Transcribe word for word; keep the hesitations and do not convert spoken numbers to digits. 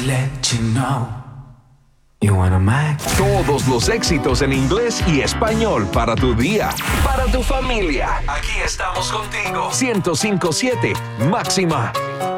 let you know. You wanna Mac? Todos los éxitos en inglés y español para tu día, para tu familia. Aquí estamos contigo. ciento cinco punto siete Máxima.